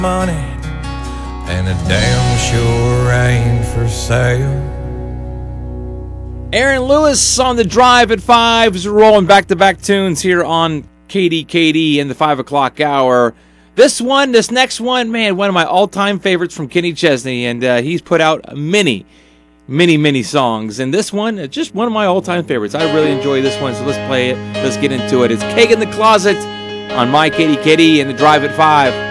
money, and it damn sure ain't for sale. Aaron Lewis on the drive at 5 is rolling back-to-back tunes here on KDKD in the 5 o'clock hour. This next one, man, one of my all-time favorites from Kenny Chesney, and he's put out many songs. And this one, just one of my all-time favorites. I really enjoy this one, so let's play it. Let's get into it. It's Keg in the Closet on my KDKD and the drive at 5.